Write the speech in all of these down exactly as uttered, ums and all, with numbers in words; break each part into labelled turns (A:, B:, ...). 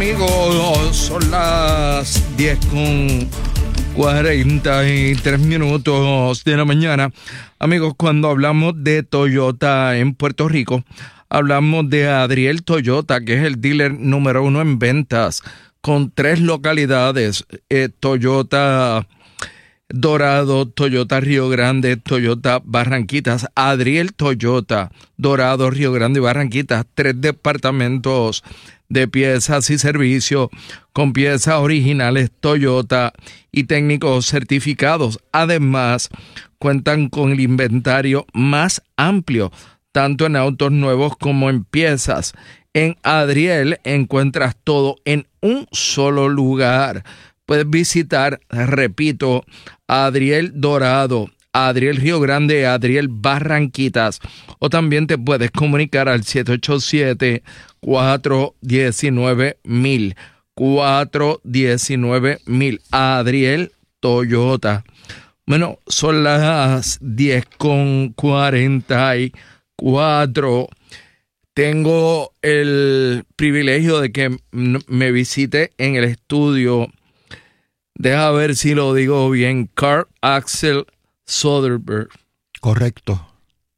A: amigos, son las diez con cuarenta y tres minutos de la mañana. Amigos, cuando hablamos de Toyota en Puerto Rico, hablamos de Adriel Toyota, que es el dealer número uno en ventas, con tres localidades, eh, Toyota Dorado, Toyota Río Grande, Toyota Barranquitas. Adriel Toyota, Dorado, Río Grande y Barranquitas, tres departamentos de piezas y servicios con piezas originales Toyota y técnicos certificados. Además, cuentan con el inventario más amplio, tanto en autos nuevos como en piezas. En Adriel encuentras todo en un solo lugar. Puedes visitar, repito, Adriel Dorado, Adriel Río Grande, Adriel Barranquitas, o también te puedes comunicar al siete ocho siete, cuatro uno nueve, mil, cuatro uno nueve, mil, Adriel Toyota. Bueno, son las diez con cuarenta y cuatro. Tengo el privilegio de que me visite en el estudio. Deja ver si lo digo bien. Carl Axel Soderberg.
B: Correcto.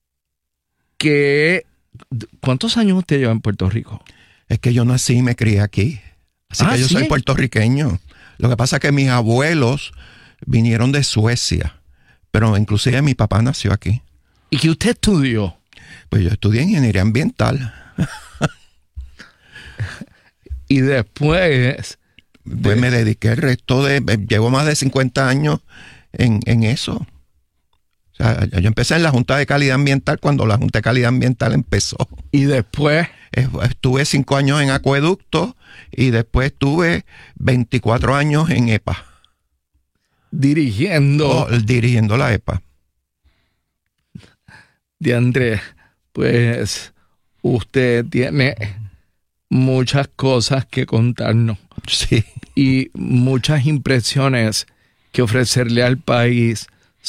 A: Que, ¿cuántos años usted lleva en Puerto Rico?
B: Es que yo nací y me crié aquí. Así
A: ah,
B: que yo
A: ¿sí?
B: soy puertorriqueño. Lo que pasa es que mis abuelos vinieron de Suecia, pero inclusive mi papá nació aquí.
A: ¿Y qué usted estudió?
B: Pues yo estudié ingeniería ambiental.
A: Y después...
B: Pues de... me dediqué el resto de... Llevo más de cincuenta años en, en eso. O sea, yo empecé en la Junta de Calidad Ambiental cuando la Junta de Calidad Ambiental empezó.
A: Y después...
B: Estuve cinco años en acueducto y después estuve veinticuatro años en E P A.
A: Dirigiendo...
B: Oh, dirigiendo la E P A.
A: De Andrés, pues usted tiene muchas cosas que contarnos.
B: Sí.
A: Y muchas impresiones que ofrecerle al país